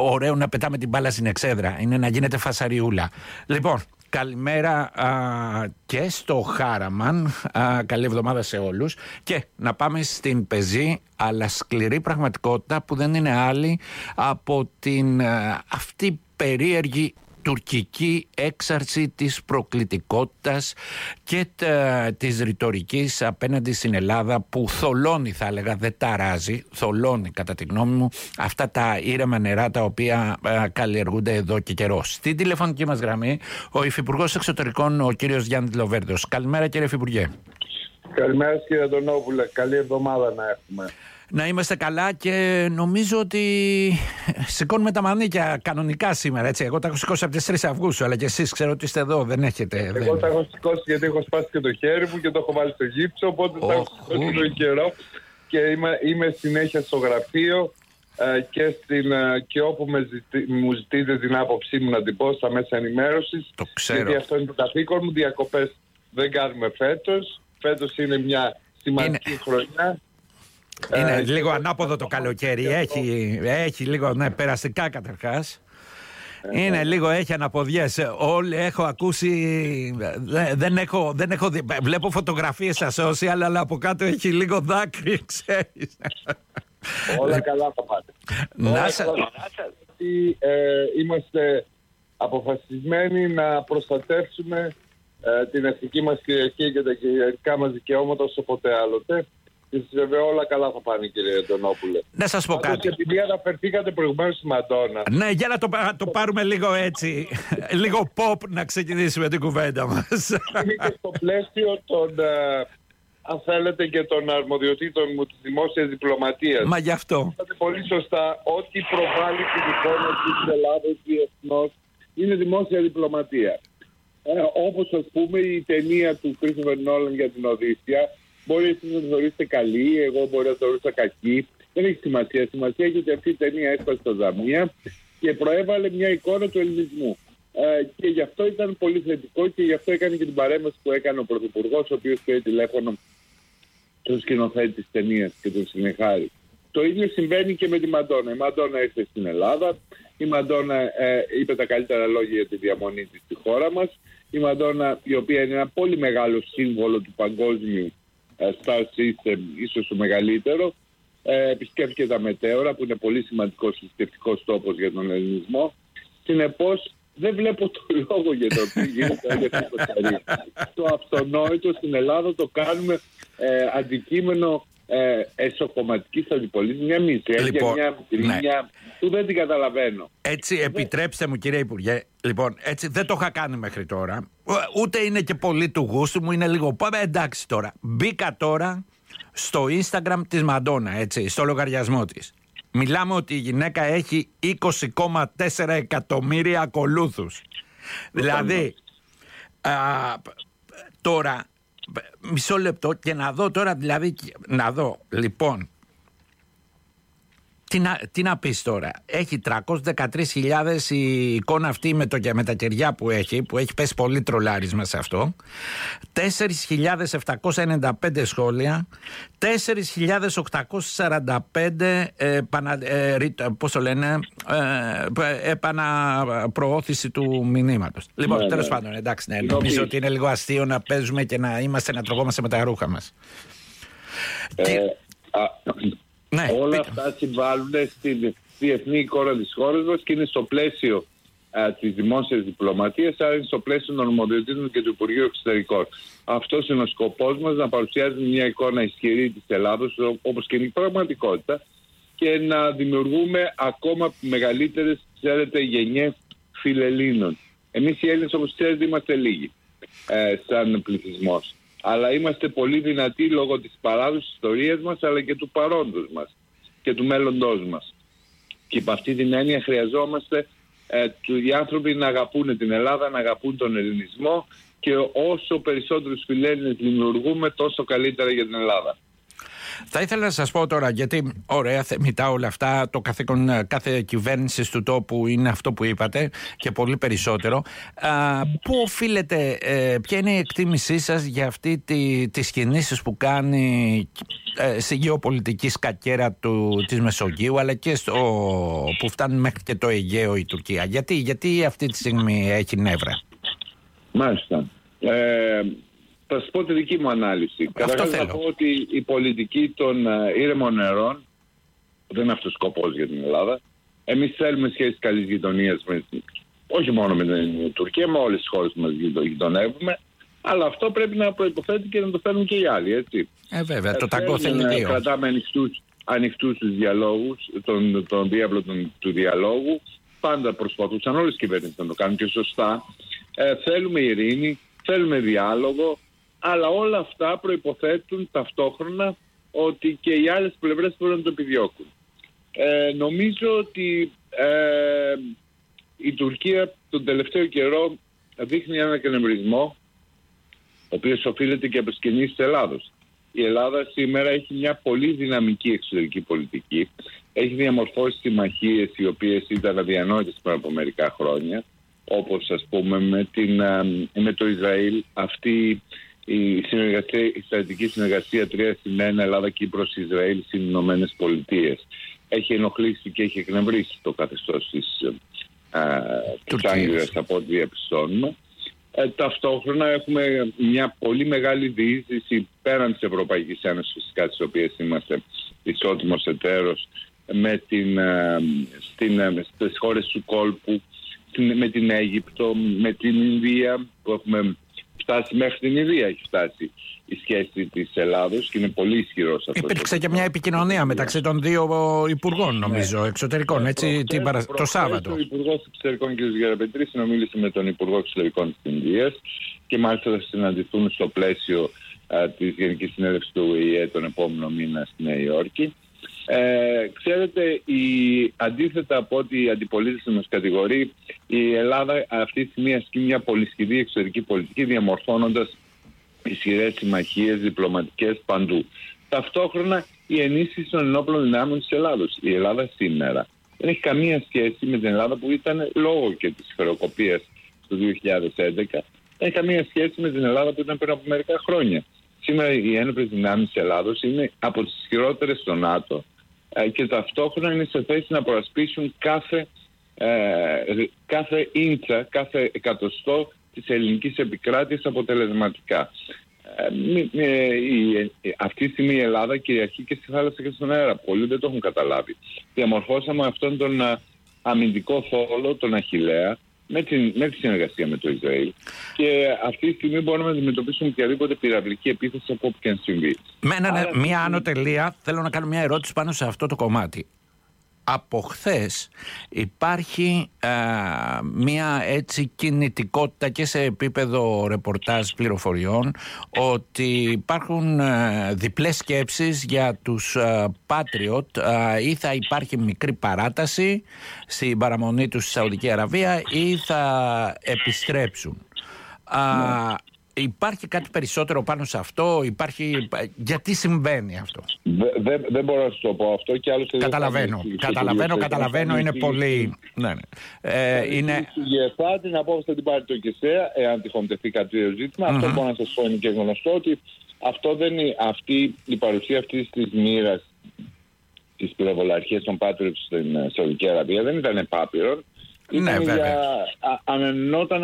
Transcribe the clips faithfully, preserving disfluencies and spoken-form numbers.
ωραίο να πετάμε την μπάλα στην εξέδρα. Είναι να γίνεται φασαριούλα. Λοιπόν, καλημέρα α, και στο Χάραμαν. Α, καλή εβδομάδα σε όλους. Και να πάμε στην πεζή, αλλά σκληρή πραγματικότητα που δεν είναι άλλη από την α, αυτή περίεργη τουρκική έξαρση της προκλητικότητας και τα, της ρητορικής απέναντι στην Ελλάδα, που θολώνει, θα έλεγα, δεν ταράζει, θολώνει κατά τη γνώμη μου αυτά τα ήρεμα νερά τα οποία α, καλλιεργούνται εδώ και καιρό. Στην τηλεφωνική μας γραμμή ο Υφυπουργός Εξωτερικών, ο κύριος Γιάννης Λοβέρδος. Καλημέρα, κύριε Υφυπουργέ. Καλημέρα, κύριε Αντωνόπουλε. Καλή εβδομάδα να έχουμε. Να είμαστε καλά, και νομίζω ότι σηκώνουμε τα μανίκια κανονικά σήμερα, έτσι. Εγώ τα έχω σηκώσει από τις τρεις Αυγούστου, αλλά και εσείς ξέρω ότι είστε εδώ, δεν έχετε. Εγώ δεν... τα έχω σηκώσει γιατί έχω σπάσει και το χέρι μου και το έχω βάλει στο γύψο, οπότε oh, τα έχω σηκώσει τον καιρό και είμαι, είμαι συνέχεια στο γραφείο ε, και, στην, ε, και όπου με ζητή, μου ζητείτε την άποψή μου να την πω στα μέσα ενημέρωσης. Το ξέρω. Γιατί αυτό είναι το καθήκον μου. Διακοπές δεν κάνουμε φέτος. Φέτος είναι μια σημαντική είναι... χρονιά. Είναι ε, λίγο ανάποδο το καλοκαίρι, έχει, έχει λίγο ναι, περαστικά καταρχάς. Ε, είναι ε, λίγο, έχει αναποδιές. Όλοι έχω ακούσει, δεν, δεν, έχω, δεν έχω δει, βλέπω φωτογραφίες στα social, αλλά από κάτω έχει λίγο δάκρυ, ξέρεις. Όλα καλά θα πάτε. Να σα... ε, είμαστε αποφασισμένοι να προστατεύσουμε ε, την εθνική μας κυριαρχία και τα κυριαρχικά μας δικαιώματα όσο ποτέ άλλοτε. Και βέβαια όλα καλά θα πάνε, κύριε Αντωνόπουλε. Να σας πω κάτι. Και επειδή αναφερθήκατε προηγουμένως στη Μαντόνα. Ναι, για να το, το πάρουμε λίγο έτσι, λίγο pop, να ξεκινήσουμε την κουβέντα μας. Είναι και στο πλαίσιο των, αν θέλετε, και των αρμοδιοτήτων μου της δημόσιας διπλωματίας. Μα γι' αυτό. Είπατε πολύ σωστά, ό,τι προβάλλει την εικόνα της Ελλάδας διεθνώς είναι δημόσια διπλωματία. Ε, όπως, ας πούμε, η ταινία του Christopher Nolan για την Οδύσσεια. Μπορεί εσείς να τη θεωρήσετε καλή, εγώ μπορεί να τη θεωρούσα κακή. Δεν έχει σημασία. Σημασία έχει ότι αυτή η ταινία έσπασε στα τζαμία και προέβαλε μια εικόνα του ελληνισμού. Ε, και γι' αυτό ήταν πολύ θετικό και γι' αυτό έκανε και την παρέμβαση που έκανε ο Πρωθυπουργός, ο οποίος πήρε τηλέφωνο στον σκηνοθέτη της ταινίας και τον συνεχάρη. Το ίδιο συμβαίνει και με τη Μαντόνα. Η Μαντόνα ήρθε στην Ελλάδα. Η Μαντόνα ε, είπε τα καλύτερα λόγια για τη διαμονή της στη χώρα μας. Η Μαντόνα, η οποία είναι ένα πολύ μεγάλο σύμβολο του παγκόσμιου Star System, ίσως το μεγαλύτερο, ε, επισκέφθηκε τα Μετέωρα, που είναι πολύ σημαντικός θρησκευτικός τόπος για τον ελληνισμό. Συνεπώς δεν βλέπω το λόγο για το οποίο γίνεται το αυτονόητο στην Ελλάδα το κάνουμε ε, αντικείμενο ε, εσωκομματικής αντιπολίτευσης, μια μιζέρια, λοιπόν, μια γκρίνια, ναι, που δεν την καταλαβαίνω. Έτσι, επιτρέψτε μου, κύριε Υπουργέ, λοιπόν, έτσι δεν το είχα κάνει μέχρι τώρα, ούτε είναι και πολύ του γούστου μου, είναι λίγο, πάμε εντάξει τώρα. Μπήκα τώρα στο Instagram της Μαντόνα, έτσι, στο λογαριασμό της. Μιλάμε ότι η γυναίκα έχει είκοσι κόμμα τέσσερα εκατομμύρια ακολούθους. Δηλαδή, α, τώρα, μισό λεπτό και να δω τώρα, δηλαδή, να δω, λοιπόν, τι να, τι να πεις τώρα. Έχει τριακόσιες δεκατρείς χιλιάδες η εικόνα αυτή με, το, με τα κεριά που έχει, που έχει πέσει πολύ τρολάρισμα σε αυτό. τέσσερις χιλιάδες επτακόσια ενενήντα πέντε σχόλια. τέσσερις χιλιάδες οκτακόσια σαράντα πέντε ε, πανα, ε, πώς το λένε, ε, επαναπροώθηση του μηνύματος. Λοιπόν, ναι, τέλος ναι. πάντων, εντάξει, ναι, νομίζω ότι είναι λίγο αστείο να παίζουμε και να είμαστε, να τρογόμαστε με τα ρούχα μας. Ε, και... α... Ναι, όλα πείτε. αυτά συμβάλλουν στην διεθνή εικόνα της χώρας μας και είναι στο πλαίσιο α, της δημόσιας διπλωματίας, άρα είναι στο πλαίσιο των αρμοδιοτήτων και του Υπουργείου Εξωτερικών. Αυτός είναι ο σκοπός μας, να παρουσιάζουμε μια εικόνα ισχυρή της Ελλάδος, όπως και είναι η πραγματικότητα, και να δημιουργούμε ακόμα μεγαλύτερες, ξέρετε, γενιές φιλελλήνων. Εμείς οι Έλληνες, όπως ξέρετε, είμαστε λίγοι ε, σαν πληθυσμός. Αλλά είμαστε πολύ δυνατοί λόγω της παράδοσης της ιστορίας μας, αλλά και του παρόντος μας και του μέλλοντός μας. Και υπ' αυτή την έννοια χρειαζόμαστε ε, οι άνθρωποι να αγαπούν την Ελλάδα, να αγαπούν τον ελληνισμό, και όσο περισσότερους φιλέλληνες δημιουργούμε, τόσο καλύτερα για την Ελλάδα. Θα ήθελα να σας πω τώρα, γιατί ωραία θεμιτά όλα αυτά, το καθήκον κάθε κυβέρνησης του τόπου είναι αυτό που είπατε και πολύ περισσότερο. Α, πού οφείλεται, ε, ποια είναι η εκτίμησή σας για αυτή τη, τις κινήσεις που κάνει ε, στη γεωπολιτική σκακέρα του, της Μεσογείου, αλλά και στο, που φτάνει μέχρι και το Αιγαίο η Τουρκία? Γιατί, γιατί αυτή τη στιγμή έχει νεύρα? Μάλιστα. Ε, θα σας πω τη δική μου ανάλυση. Καταρχάς θα πω ότι η πολιτική των ήρεμων νερών δεν είναι αυτός ο σκοπός για την Ελλάδα. Εμείς θέλουμε σχέσεις καλής γειτονίας, με, όχι μόνο με την Τουρκία, με όλες τις χώρες που μας γειτονεύουμε, αλλά αυτό πρέπει να προϋποθέτει και να το θέλουν και οι άλλοι, έτσι. Ε, βέβαια, το ταγκό θέλει δύο. Κρατάμε ανοιχτούς, ανοιχτούς τους διαλόγους, τον, τον διάβλο τον, του διαλόγου. Πάντα προσπαθούσαν όλες οι κυβερνήσεις να το κάνουν και σωστά. Ε, θέλουμε ειρήνη, θέλουμε διάλογο, αλλά όλα αυτά προϋποθέτουν ταυτόχρονα ότι και οι άλλες πλευρές μπορούν να το επιδιώκουν. Ε, νομίζω ότι ε, η Τουρκία τον τελευταίο καιρό δείχνει έναν εκνευρισμό, ο οποίος οφείλεται και από τις κινήσεις της Ελλάδος. Η Ελλάδα σήμερα έχει μια πολύ δυναμική εξωτερική πολιτική. Έχει διαμορφώσει συμμαχίες οι οποίες ήταν αδιανόητες πριν από μερικά χρόνια, όπως ας πούμε με, την, με το Ισραήλ, αυτή η, συνεργασία, η στρατηγική συνεργασία τρία συν ένα Ελλάδα-Κύπρος Ισραήλ στις Ηνωμένες Πολιτείες. Έχει ενοχλήσει και έχει εκνευρίσει το καθεστώς της, της Άγκυρας από ό,τι διαπιστώνουμε. Ε, ταυτόχρονα έχουμε μια πολύ μεγάλη διείσδυση πέραν της Ευρωπαϊκής Ένωσης, φυσικά της οποίας είμαστε ισότιμος εταίρος, με την, στην, στις χώρες του κόλπου, με την Αίγυπτο, με την Ινδία, που έχουμε φτάσει μέχρι την Ινδία έχει φτάσει η σχέση της Ελλάδος και είναι πολύ ισχυρός αυτό. Υπήρξε και μια επικοινωνία μεταξύ των δύο υπουργών, νομίζω, ναι, εξωτερικών, έτσι, την παρα... το Σάββατο. Ο Υπουργός Εξωτερικών κ. Γεραπετρής συνομίλησε με τον Υπουργό Εξωτερικών της Ινδίας και μάλιστα θα συναντηθούν στο πλαίσιο α, της Γενικής Συνέλευσης του Ο Ε Ε τον επόμενο μήνα στη Νέα Υόρκη. Ε, ξέρετε, η, αντίθετα από ό,τι η αντιπολίτευση μας κατηγορεί, η Ελλάδα αυτή τη στιγμή ασκεί μια πολυσχηδή εξωτερική πολιτική, διαμορφώνοντας ισχυρές συμμαχίες διπλωματικές παντού. Ταυτόχρονα η ενίσχυση των ενόπλων δυνάμεων της Ελλάδος. Η Ελλάδα σήμερα δεν έχει καμία σχέση με την Ελλάδα που ήταν λόγω και της χρεοκοπίας του δύο χιλιάδες έντεκα. Δεν έχει καμία σχέση με την Ελλάδα που ήταν πριν από μερικά χρόνια. Σήμερα οι ένοπλες δυνάμεις της Ελλάδος είναι από τις ισχυρότερες στο ΝΑΤΟ και ταυτόχρονα είναι σε θέση να προασπίσουν κάθε, ε, κάθε ίντσα, κάθε εκατοστό της ελληνικής επικράτειας αποτελεσματικά. Ε, ε, η, ε, αυτή τη στιγμή η Ελλάδα κυριαρχεί και στη θάλασσα και στον αέρα. Πολλοί δεν το έχουν καταλάβει. Διαμορφώσαμε αυτόν τον α, αμυντικό θόλο, τον Αχιλλέα, με, την, με τη συνεργασία με το Ισραήλ. Και αυτή τη στιγμή μπορούμε να αντιμετωπίσουμε οποιαδήποτε πυραυλική επίθεση από όπου και αν συμβεί. Με ένα, Άρα, μία άνω τελεία, θέλω να κάνω μια ερώτηση πάνω σε αυτό το κομμάτι. Από χθες υπάρχει α, μια έτσι κινητικότητα και σε επίπεδο ρεπορτάζ πληροφοριών ότι υπάρχουν α, διπλές σκέψεις για τους α, Patriot, α, ή θα υπάρχει μικρή παράταση στην παραμονή τους στη Σαουδική Αραβία ή θα επιστρέψουν. Α, Υπάρχει κάτι περισσότερο πάνω σε αυτό? Υπάρχει... Γιατί συμβαίνει αυτό? Δεν δε, δε μπορώ να σου το πω αυτό και άλλωστε... Καταλαβαίνω, καταλαβαίνω, καταλαβαίνω, είναι πολύ... Ναι, ναι. Ε, είναι... Η ΕΦΑ την απόφαση θα την πάρει το ΚΕΣΕΑ, εάν τυχόν τεθεί κάτι τέτοιο ζήτημα. Mm-hmm. Αυτό μπορώ να σας πω είναι και γνωστό ότι αυτό δεν είναι, αυτή, η παρουσία αυτής της μοίρας της πυροβολαρχίας των Patriot στην Σαουδική Αραβία δεν ήταν επάπειρον. Ναι, βέβαια. Ανανεώταν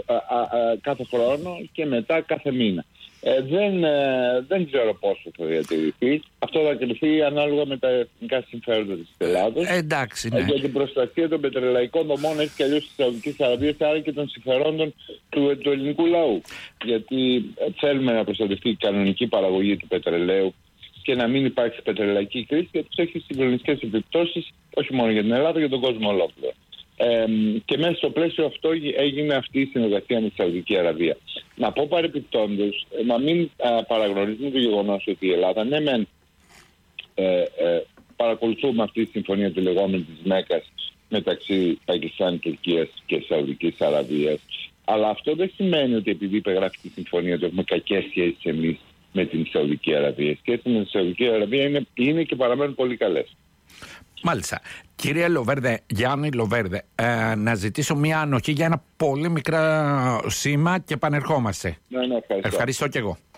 κάθε χρόνο και μετά κάθε μήνα. Ε, δεν, ε, δεν ξέρω πόσο θα διατηρηθεί. Αυτό θα κρυφθεί ανάλογα με τα εθνικά συμφέροντα της Ελλάδος. Ε, εντάξει, ναι. Για την προστασία των πετρελαϊκών δομών έτσι κι αλλιώς της Σαουδικής Αραβίας, άρα και των συμφερόντων του, του ελληνικού λαού. Γιατί θέλουμε να προστατευτεί η κανονική παραγωγή του πετρελαίου και να μην υπάρξει πετρελαϊκή κρίση, γιατί έχει συγκλονιστικές επιπτώσεις όχι μόνο για την Ελλάδα, για τον κόσμο ολόκληρο. Ε, και μέσα στο πλαίσιο αυτό έγινε αυτή η συνεργασία με τη Σαουδική Αραβία. Να πω παρεπιπτόντως, να μην α, παραγνωρίζουμε το γεγονός ότι η Ελλάδα, ναι μεν ε, ε, παρακολουθούμε αυτή τη συμφωνία του λεγόμενου της Μέκας μεταξύ Πακιστάν, Τουρκίας και Σαουδικής Αραβίας, αλλά αυτό δεν σημαίνει ότι επειδή υπεγράφει τη συμφωνία ότι έχουμε κακές σχέσεις εμείς με την Σαουδική Αραβία. Οι σχέσεις με τη Σαουδική Αραβία είναι, είναι και παραμένουν πολύ καλές. Μάλιστα. Κύριε Λοβέρδε, Γιάννη Λοβέρδε, ε, να ζητήσω μια ανοχή για ένα πολύ μικρό σήμα και επανερχόμαστε. Ναι, ναι, ευχαριστώ. Ευχαριστώ και εγώ.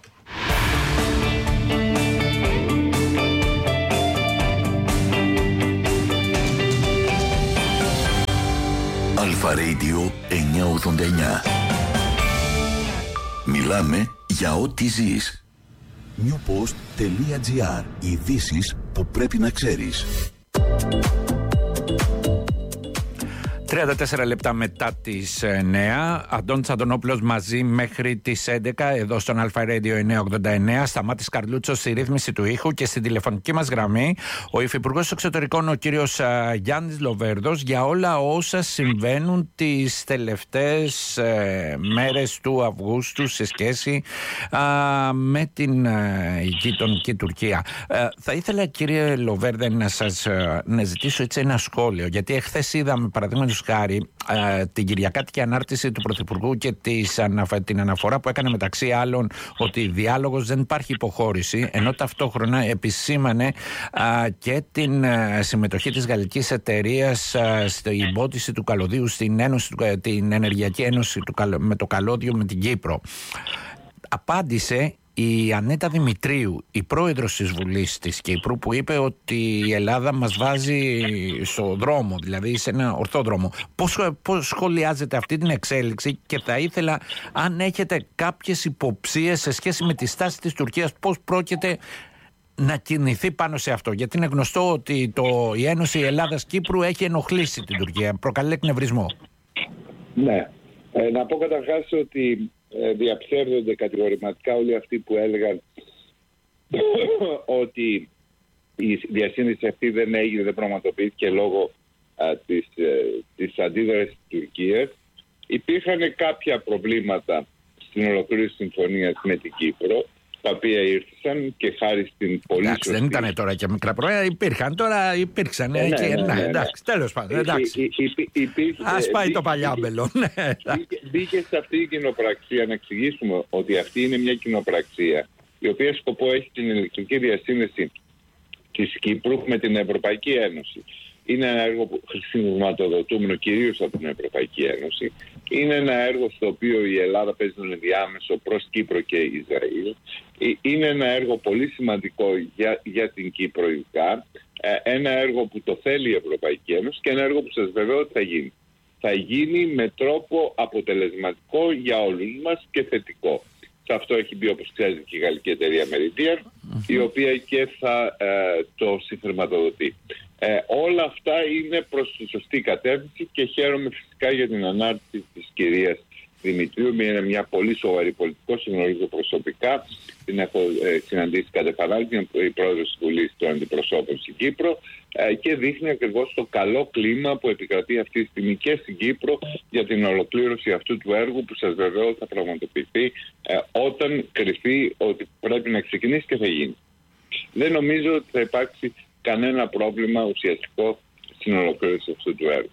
Αλφα Radio εννιακόσια ογδόντα εννιά. Μιλάμε για ό,τι ζεις. newpost.gr. Ειδήσεις που πρέπει να ξέρεις. τριάντα τέσσερα λεπτά μετά τις εννιά, Αντώνης Αντωνόπουλος μαζί μέχρι τις έντεκα εδώ στον Αλφα Radio εννιακόσια ογδόντα εννιά. Σταμάτης Καρλούτσος στη ρύθμιση του ήχου και στην τηλεφωνική μας γραμμή ο Υφυπουργός Εξωτερικών, ο κύριος Γιάννης Λοβέρδος, για όλα όσα συμβαίνουν τις τελευταίες ε, μέρες του Αυγούστου σε σχέση α, με την ε, γειτονική Τουρκία. Ε, θα ήθελα, κύριε Λοβέρδε, να σας ε, να ζητήσω έτσι ένα σχόλιο, γιατί εχθές είδαμε, παραδείγματος χάρη, ε, την κυριακάτικη ανάρτηση του Πρωθυπουργού και της, την αναφορά που έκανε μεταξύ άλλων ότι διάλογος δεν υπάρχει υποχώρηση, ενώ ταυτόχρονα επισήμανε ε, και την ε, συμμετοχή της γαλλικής εταιρείας ε, στην πότιση του καλωδίου στην ένωση, την Ενεργειακή Ένωση του, με το καλώδιο με την Κύπρο. Απάντησε η Ανέτα Δημητρίου, η πρόεδρος της Βουλής της Κύπρου, που είπε ότι η Ελλάδα μας βάζει στο δρόμο, δηλαδή σε ένα ορθό δρόμο. Πώς, πώς σχολιάζετε αυτή την εξέλιξη, και θα ήθελα, αν έχετε κάποιες υποψίες σε σχέση με τη στάση της Τουρκίας, πώς πρόκειται να κινηθεί πάνω σε αυτό? Γιατί είναι γνωστό ότι το, η Ένωση Ελλάδας-Κύπρου έχει ενοχλήσει την Τουρκία, προκαλεί εκνευρισμό. Ναι. Ε, να πω καταρχάς ότι ε, διαψεύδονται κατηγορηματικά όλοι αυτοί που έλεγαν ότι η διασύνδεση αυτή δεν έγινε, δεν πραγματοποιήθηκε λόγω α, της, ε, της αντίδρασης της Τουρκίας. Υπήρχαν κάποια προβλήματα στην ολοκλήρωση της συμφωνίας με την Κύπρο, τα οποία ήρθαν και χάρη στην πολύ εντάξει, σωστή... δεν ήταν τώρα και μικρά προέα, υπήρχαν, τώρα υπήρξαν. Ναι, και, ναι, ναι, ναι, εντάξει, τέλος πάντων, εντάξει. Ας πάει το παλιάμπελο. Μπήκε σε αυτή η κοινοπραξία, να εξηγήσουμε ότι αυτή είναι μια κοινοπραξία η οποία σκοπό έχει την ηλεκτρική διασύνδεση της Κύπρου με την Ευρωπαϊκή Ένωση. Είναι ένα έργο που χρηματοδοτούμενο κυρίως από την Ευρωπαϊκή Ένωση. Είναι ένα έργο στο οποίο η Ελλάδα παίζει τον ενδιάμεσο προς Κύπρο και Ισραήλ. Είναι ένα έργο πολύ σημαντικό για, για την Κύπρο ειδικά. Ένα έργο που το θέλει η Ευρωπαϊκή Ένωση και ένα έργο που σας βεβαιώ ότι θα γίνει. Θα γίνει με τρόπο αποτελεσματικό για όλους μας και θετικό. Σε αυτό έχει μπει, όπως ξέρετε, και η γαλλική εταιρεία Meridian, uh-huh. η οποία και θα ε, το συγχρηματοδοτεί. Ε, όλα αυτά είναι προς τη σωστή κατεύθυνση και χαίρομαι φυσικά για την ανάρτηση της κυρίας Δημητρίου. Είναι μια πολύ σοβαρή πολιτικός, γνωρίζω προσωπικά, την έχω ε, συναντήσει κατά επανάληψη, η πρόεδρος της Βουλής των Αντιπροσώπων στην Κύπρο, ε, και δείχνει ακριβώς το καλό κλίμα που επικρατεί αυτή τη στιγμή και στην Κύπρο για την ολοκλήρωση αυτού του έργου, που σας βεβαιώ θα πραγματοποιηθεί ε, όταν κρυφεί ότι πρέπει να ξεκινήσει και θα γίνει. Δεν νομίζω ότι θα υπάρξει κανένα πρόβλημα ουσιαστικό στην ολοκλήρωση αυτού του έργου.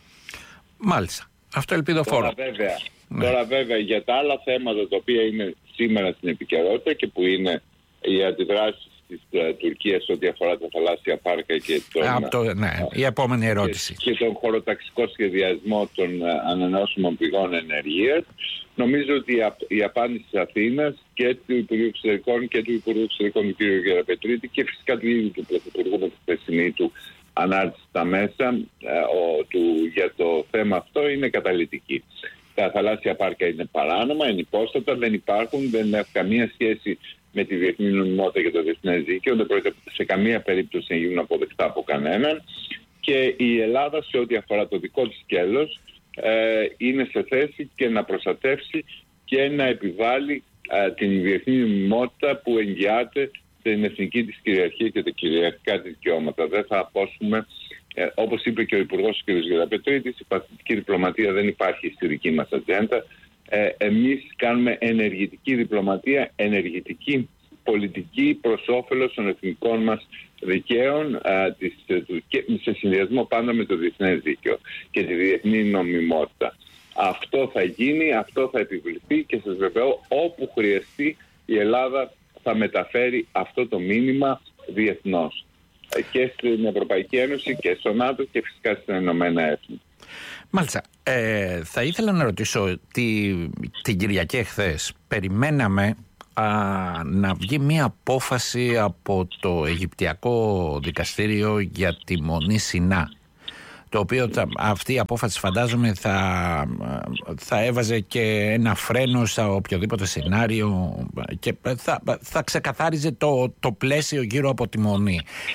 Μάλιστα. Αυτό ελπιδοφόρο. Τώρα βέβαια, ναι. τώρα βέβαια για τα άλλα θέματα τα οποία είναι σήμερα στην επικαιρότητα και που είναι οι αντιδράσεις της uh, Τουρκίας ό,τι αφορά τα θαλάσσια πάρκα και τον, Α, το, ναι, uh, η επόμενη ερώτηση. Και, και τον χωροταξικό σχεδιασμό των uh, ανανεώσιμων πηγών ενεργείας, νομίζω ότι η, η απάντηση της Αθήνας και του Υπουργείου Εξωτερικών και του Υπουργείου Εξωτερικών του κ. Γεραπετρίτη και φυσικά του ίδιου του Πρωθυπουργού με τη χθεσινή του ανάρτηση στα μέσα uh, ο, του, για το θέμα αυτό είναι καταλυτική. Τα θαλάσσια πάρκα είναι παράνομα, είναι υπόστατα, δεν υπάρχουν, δεν έχουν καμία σχέση με τη διεθνή νομιμότητα και το διεθνές δίκαιο, δεν πρόκειται σε καμία περίπτωση να γίνουν αποδεκτά από κανέναν. Και η Ελλάδα, σε ό,τι αφορά το δικό της σκέλος, ε, είναι σε θέση και να προστατεύσει και να επιβάλλει ε, την διεθνή νομιμότητα που εγγυάται την εθνική της κυριαρχία και τα κυριαρχικά της δικαιώματα. Δεν θα απόσχουμε, ε, όπως είπε και ο Υπουργός κ. Γεραπετρίτης, η παθητική διπλωματία δεν υπάρχει στη δική μας ατζέντα. Ε, εμείς κάνουμε ενεργητική διπλωματία, ενεργητική πολιτική προς όφελος των εθνικών μας δικαίων α, της, του, και σε συνδυασμό πάντα με το διεθνές δίκαιο και τη διεθνή νομιμότητα. Αυτό θα γίνει, αυτό θα επιβληθεί και σας βεβαιώ όπου χρειαστεί η Ελλάδα θα μεταφέρει αυτό το μήνυμα διεθνώς και στην Ευρωπαϊκή Ένωση και στο ΝΑΤΟ και φυσικά στην Ηνωμένα Έθνη. Μάλιστα. Ε, θα ήθελα να ρωτήσω, τη, την Κυριακή εχθές περιμέναμε α, να βγει μία απόφαση από το Αιγυπτιακό Δικαστήριο για τη Μονή Σινά, το οποίο θα, αυτή η απόφαση φαντάζομαι θα, θα έβαζε και ένα φρένο σε οποιοδήποτε σενάριο και θα, θα ξεκαθάριζε το, το πλαίσιο γύρω από τη Μονή.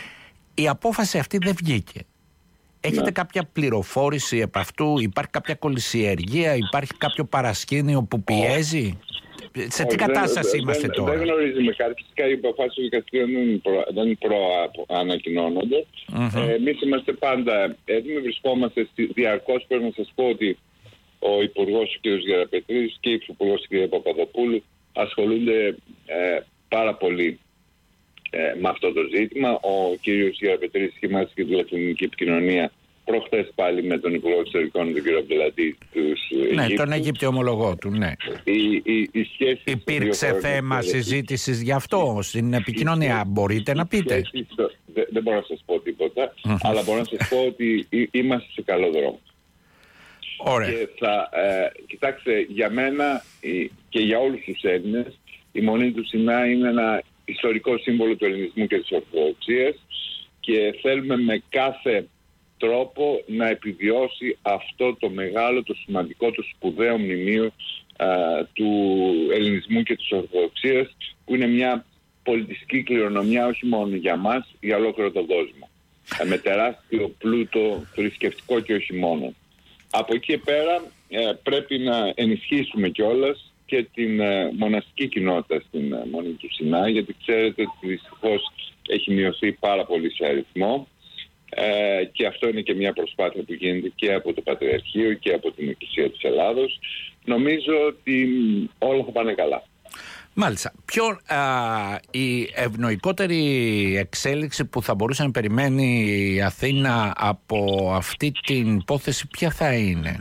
Η απόφαση αυτή δεν βγήκε. Έχετε ναι. κάποια πληροφόρηση επ' αυτού, υπάρχει κάποια κολυσιεργία, υπάρχει κάποιο παρασκήνιο που πιέζει? Σε τι κατάσταση δεν, είμαστε δεν, τώρα? Δεν γνωρίζουμε κάτι. Φυσικά οι αποφάσεις του δικαστήριου δεν προανακοινώνονται. Mm-hmm. Ε, εμείς είμαστε πάντα έτοιμοι, βρισκόμαστε διαρκώς. Πρέπει να σας πω ότι ο Υπουργός ο κ. Γεραπετρίδης και η Υφυπουργός η κ. Παπαδοπούλου ασχολούνται ε, πάρα πολύ ε, με αυτό το ζήτημα. Ο κ. Γεραπετρίδης σχημάτισε και τη ηλεκτρονική επικοινωνία προχθές πάλι με τον Υπουργό Εξωτερικών, τον κ. Αμπτελατή. Ναι, Αιγύπτου. Τον Αιγύπτιο ομολογό του, ναι. Η, η, η σχέση Υπήρξε θέμα συζήτησης γι' αυτό στην επικοινωνία, μπορείτε να πείτε? Στο, δεν, δεν μπορώ να σας πω τίποτα, mm-hmm. αλλά μπορώ να σας πω ότι είμαστε σε καλό δρόμο. Ωραία. Και θα, ε, κοιτάξτε, για μένα και για όλους τους Έλληνες, η Μονή του Σινά είναι ένα ιστορικό σύμβολο του ελληνισμού και της Ορθοδοξίας και θέλουμε με κάθε τρόπο να επιβιώσει αυτό το μεγάλο, το σημαντικό, το σπουδαίο μνημείο α, του ελληνισμού και της Ορθοδοξίας, που είναι μια πολιτιστική κληρονομιά όχι μόνο για μας, για ολόκληρο τον κόσμο. Ε, με τεράστιο πλούτο θρησκευτικό και όχι μόνο. Από εκεί και πέρα ε, πρέπει να ενισχύσουμε κιόλας και την ε, μοναστική κοινότητα στην ε, Μονή του Σινά, γιατί ξέρετε ότι δυστυχώς έχει μειωθεί πάρα πολύ σε αριθμό. Ε, και αυτό είναι και μια προσπάθεια που γίνεται και από το Πατριαρχείο και από την Εκκλησία της Ελλάδος. Νομίζω ότι όλα θα πάνε καλά. Μάλιστα. Ποιο α, η ευνοϊκότερη εξέλιξη που θα μπορούσε να περιμένει η Αθήνα από αυτή την υπόθεση, ποια θα είναι?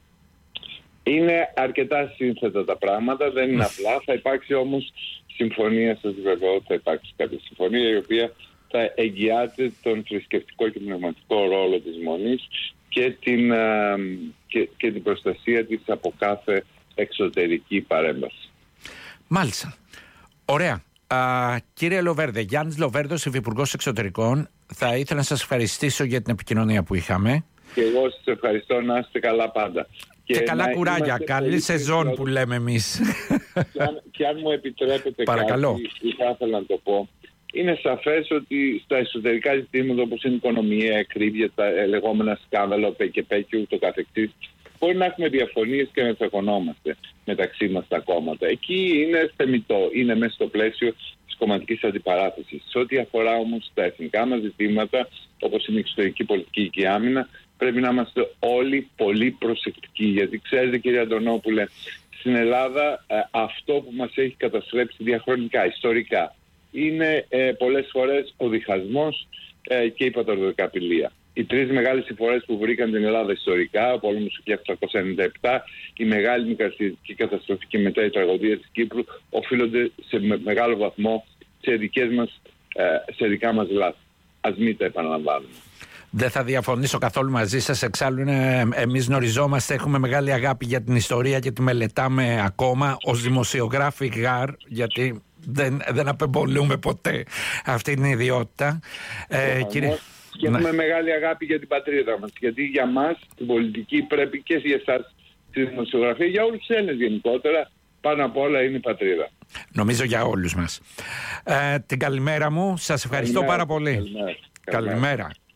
Είναι αρκετά σύνθετα τα πράγματα, δεν είναι απλά. Θα υπάρξει όμως συμφωνία, σας βεβαιώ, θα υπάρξει κάποια συμφωνία η οποία θα εγγυάται τον θρησκευτικό και πνευματικό ρόλο της Μονής και την, α, και, και την προστασία της από κάθε εξωτερική παρέμβαση. Μάλιστα. Ωραία. Α, κύριε Λοβέρδε, Γιάννης Λοβέρδος, Υφυπουργός Εξωτερικών, θα ήθελα να σας ευχαριστήσω για την επικοινωνία που είχαμε. Και εγώ σας ευχαριστώ, να είστε καλά πάντα. Και, και καλά κουράγια, καλή σεζόν που λέμε εμείς. Και αν, και αν μου επιτρέπετε Παρακαλώ. κάτι που θα ήθελα να το πω. Είναι σαφές ότι στα εσωτερικά ζητήματα όπως είναι η οικονομία, η ακρίβεια, τα λεγόμενα σκάνδαλα, ΠΚΠ και ούτω καθεξής, μπορεί να έχουμε διαφωνίες και να τσακωνόμαστε μεταξύ μας τα κόμματα. Εκεί είναι θεμιτό, είναι μέσα στο πλαίσιο της κομματικής αντιπαράθεσης. Σε ό,τι αφορά όμως τα εθνικά μας ζητήματα, όπως είναι η εξωτερική πολιτική και η άμυνα, πρέπει να είμαστε όλοι πολύ προσεκτικοί. Γιατί ξέρετε, κύριε Αντωνόπουλε, στην Ελλάδα ε, αυτό που μας έχει καταστρέψει διαχρονικά, ιστορικά, είναι ε, πολλές φορές ο διχασμός ε, και η πατριωτική απειλία. Οι τρεις μεγάλες συμφορές που βρήκαν την Ελλάδα ιστορικά, ο πόλεμος του χίλια οκτακόσια ενενήντα επτά, η μεγάλη μικρασιατική καταστροφή και μετά η τραγωδία της Κύπρου, οφείλονται σε με, μεγάλο βαθμό σε, δικές μας, ε, σε δικά μας λάθη. Ας μην τα επαναλαμβάνουμε. Δεν θα διαφωνήσω καθόλου μαζί σας. Εξάλλου εμείς γνωριζόμαστε, έχουμε μεγάλη αγάπη για την ιστορία και τη μελετάμε ακόμα ως δημοσιογράφοι γάρ, γιατί δεν, δεν απεμπολούμε ποτέ αυτή την ιδιότητα. Ε, κύριε... Και έχουμε μεγάλη αγάπη για την πατρίδα μας. Γιατί για μας την πολιτική πρέπει και για εσάς στη δημοσιογραφία, για όλους τους Έλληνες γενικότερα, πάνω απ' όλα είναι η πατρίδα. Νομίζω για όλους μας. Ε, την καλημέρα μου. Σας ευχαριστώ καλημέρα, πάρα πολύ. Καλημέρα. Καλημέρα.